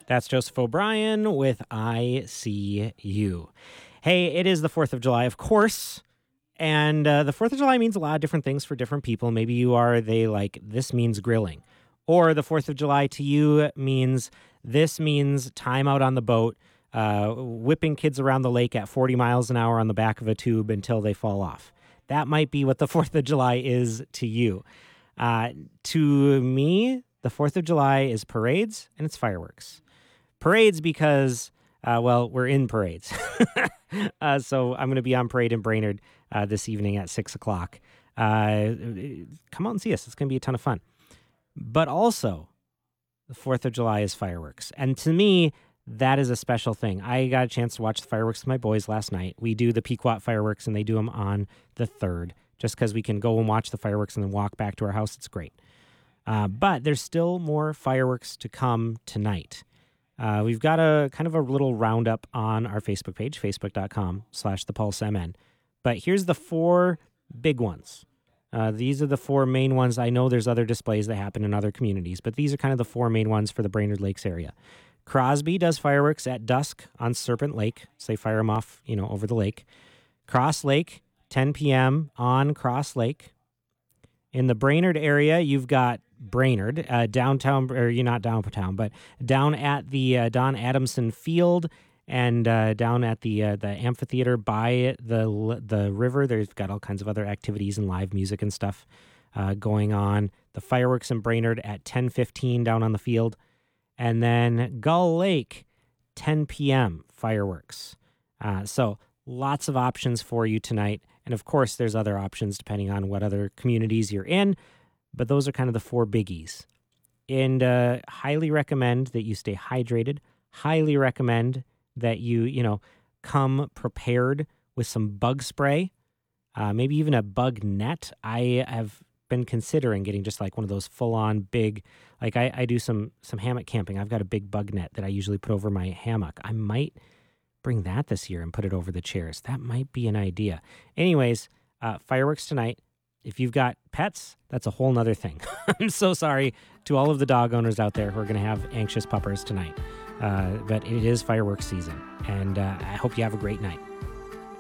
That's Joseph O'Brien with I See You. Hey, it is the 4th of July, of course. And the 4th of July means a lot of different things for different people. Maybe this means grilling. Or the 4th of July to you means time out on the boat, whipping kids around the lake at 40 miles an hour on the back of a tube until they fall off. That might be what the 4th of July is to you. To me, the 4th of July is parades and it's fireworks. Parades because, we're in parades. So I'm going to be on parade in Brainerd this evening at 6 o'clock. Come out and see us. It's going to be a ton of fun. But also, the 4th of July is fireworks. And to me, that is a special thing. I got a chance to watch the fireworks with my boys last night. We do the Pequot fireworks, and they do them on the 3rd, just because we can go and watch the fireworks and then walk back to our house. It's great. But there's still more fireworks to come tonight. We've got a kind of a little roundup on our Facebook page, facebook.com/thepulsemn. But here's the 4 big ones. These are the 4 main ones. I know there's other displays that happen in other communities, but these are kind of the 4 main ones for the Brainerd Lakes area. Crosby does fireworks at dusk on Serpent Lake. So they fire them off, over the lake. Cross Lake, 10 p.m. on Cross Lake. In the Brainerd area, you've got Brainerd, downtown, or you're not downtown, but down at the Don Adamson Field and down at the amphitheater by the river. They've got all kinds of other activities and live music and stuff going on. The fireworks in Brainerd at 10:15 down on the field. And then Gull Lake, 10 p.m. fireworks. So lots of options for you tonight. And of course, there's other options depending on what other communities you're in. But those are kind of the 4 biggies. And highly recommend that you stay hydrated. Highly recommend that you come prepared with some bug spray, maybe even a bug net. I have been considering getting just like one of those full-on big, like I do some hammock camping. I've got a big bug net that I usually put over my hammock. I might bring that this year and put it over the chairs. That might be an idea. Anyways, fireworks tonight. If you've got pets, that's a whole nother thing. I'm so sorry to all of the dog owners out there who are going to have anxious puppers tonight. But it is fireworks season, and I hope you have a great night.